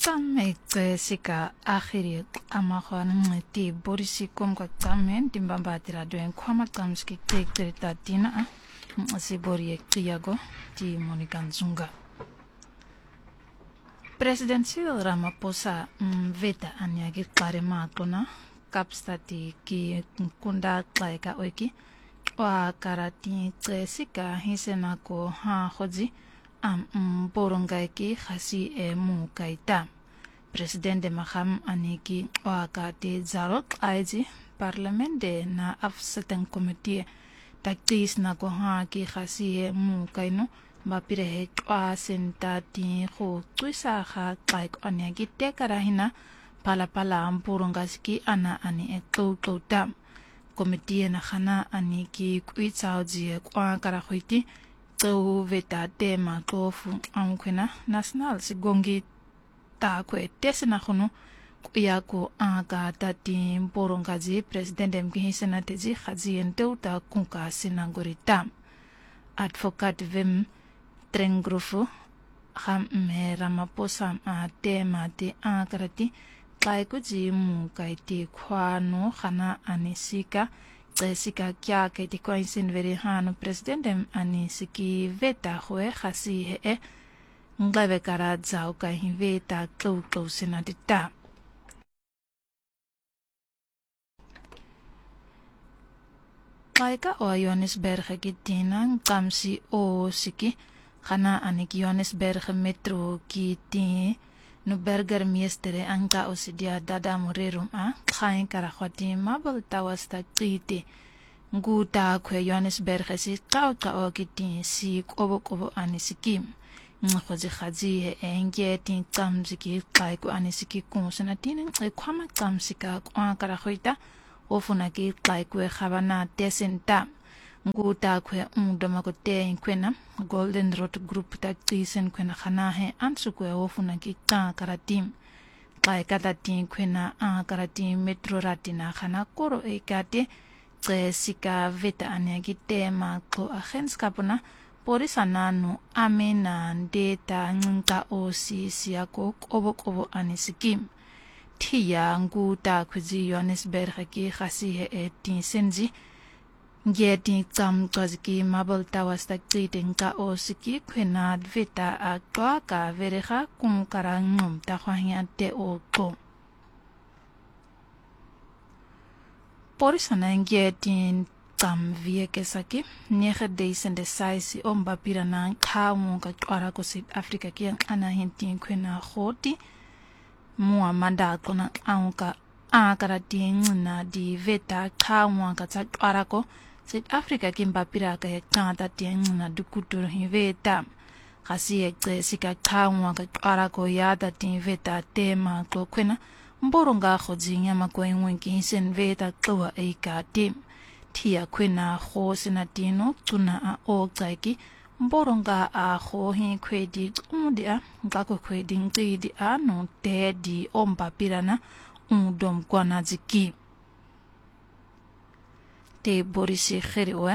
Tame sika akhiri amakhwana ngciti borisi komka tame timbambatira doen kwama kamski tekterita tina sibori ektiago ti Monica Nzunga. President Cyril Ramaphosa veta anyagi klarema klona kapstati ki kunda klaika oiki wa karati sika hisenako ha khoji borongaiki khasi mu kaita presidente maham aniki wakati zarok aiji parlamente na afseten committee taktis na ko ha ki khasi mu kaino bapire he kwa sentati kho twisa kha like anyagi tekarahina pala borongaski ana ani ekto committee na khana aniki kuitsauji kwa karakhiti to veta tema tofu amkwena national sigongi ta kwe tesena khono yako aga tati borongaji president mkihisena teji khaji ento ta kunka sinangorita advocate vem trengrofu kham me Ramaphosa tema te akarati kai kuji mu kaiti khwano khana anisika sika kya kiti koinsin veri hanu presidentem ani siki veta hoe khasi he ngave kara zau kai veta klo sinadita kaika o Johannesburg kitina kamsi o siki khana ani Johannesburg metro kiti no burgermeester anka osidia dada morerum khain kara khwati mabel tawasta qiti nguta khwe Johannesburg si ka o kiti si kobo anisikim ngkhoji khaji he enge tin tsamsiki kai ko anisiki kunsana tin khwama tsamsika kwa kara khoita ofuna ki kai ko khabana tesenta nguta khwe undoma ko te kwena golden road group ta tisen kwena khana he ansu ko ofuna ki ta karatim kai kata tin kwena karatim metro ratina khana koro ekate sika veta anyagi tema ko agens kapuna porisananu amena ndeta nka osisi yako kobo anisikim thiya nguta khwiji Johannesburg ki khasi he senji Getting some Kaziki Marble Towers tak ka o siki kwena veta a ka vereha kum karangum tahwanya te o ko. Porisana getting tam vie kesaki nege days and the size omba pirana ka munga kwara ko South Africa ki ana hintin kwena khoti muamanda kona anka akarating na di veta ka munga kwara ko South Africa kimbapira ka kanta tieng na dukutur hiveta khasi sika khawa ka ara ko yada tin veta tema ko kwena mboronga khojinya mako enwenki sen veta twa eka tim thia kwena kho sinatino tuna a o tsaiki mboronga a kho hi khwedi umdia ngako khwedi ngidi ano te di ombapirana undom kwana ziki te borisi khiriwe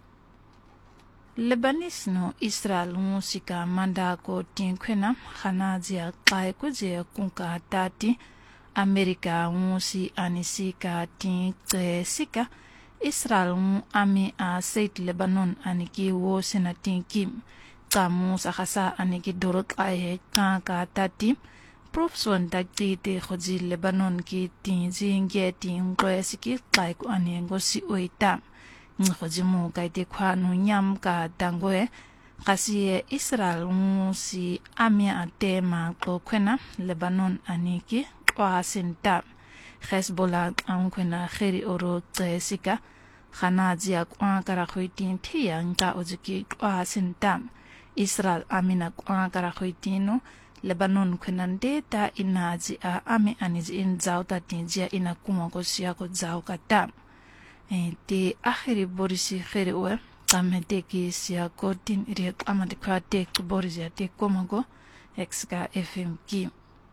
Lebanese no Israel musika manda ko tinkwena khana jia kai ko je kunka tati America musi anisika tin sika Israel mu ami a seit Lebanon aniki wo senatin kim kamu sakasa aniki dorot ai ka tati profson takti te khoji Lebanon ki tin jinge tin kwesiki kai ko anengo si oita khoji mu kai te khwanu nyam ka tangoe kasi Israel musi amia atema ko kwena Lebanon aniki kwa senta Hezbollah kwena kheri oro tsika khana jia kwa kara khoitin thia nka ojiki kwa senta Israel amina kwa kara khoitino Lebanon kwenande ta inaji a ame aniji in zauta tinjia ina kuma ko siya ko zau kata te akhiri borisi khiri we kamete ki siya ko tin iri amade kwa te borisi te komago XK FM ki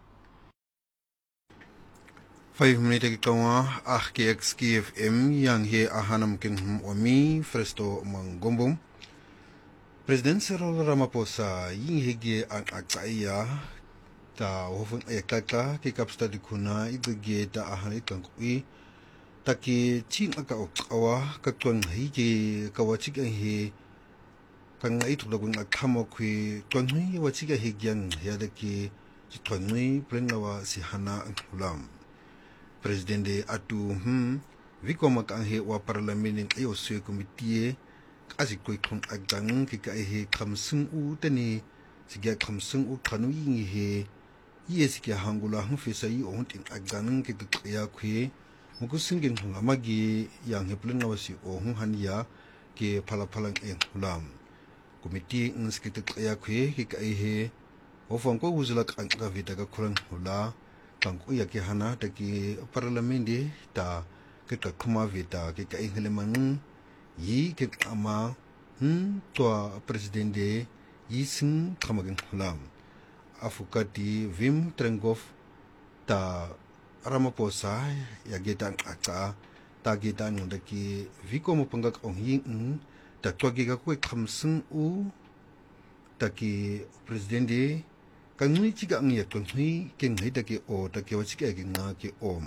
5 minute kawa ki XK FM yang he ahanam king omi fresto mangombom President Cyril Ramaphosa yinghege ang akaya ta hofun ekaka ke kapsta di kuna idge ta ahani kankui taki chin aka okawa ka twang hi ke kawachik he kanga itu lagun akamo kwi twangui wachika he gyang ya daki twangui prengawa si hana ulam presidente atu vikoma ka he wa parlamentin ayo se committee kasi koi kun agang ki ka he kamsung u tani sigya kamsung u kanui ngi he yes ki hangula hu fesa yi on tin agang ki ya kwi muku singin amagi yang he plengawa si o hu hania ke phala ulam committee nskite ya kwi ki ka he ofang ko uzula ka vita ka kurang hula tangku ya ki hana ta ki parlamenti ta ke ka kuma vita ke ka ingleman yi ke ama tua presidente yi sing kamagin hulam afukati Wim Trenghoff ta Ramaphosa ya getan aka ta getan da ki viko mo pangak ong yin ta twagi ka ko kamsung u ta ki presidente kanui chiga ang ya tunghui ke ngai ta ke o ta ke wachika ke nga ke om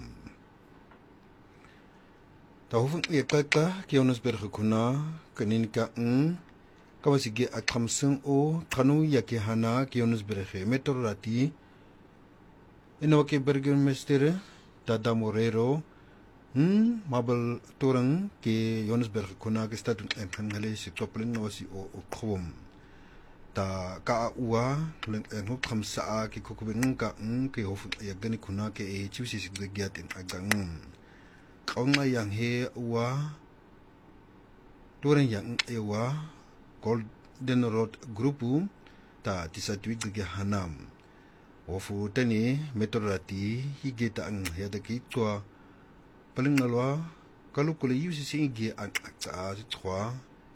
ta hofun ya ka ke onos ber khuna kanin ka kawasige akamsung o kanu ya ke hana ke onos ber khe metro rati eno ke burgermeister Dada Morero mabel turang ke onos ber khuna ke statut en khangale si toplen no si o khom ta ka uwa en ho khamsa ki kokubeng ka ke hofu ya gani kuna ke e chusi sig de giatin agang kaunga yang he uwa turen yang ewa Golden Road grupu ta tisatwig de hanam hofu tani metrorati higeta ang ya de ki twa paling nalwa kalukule yusi singi an aksa twa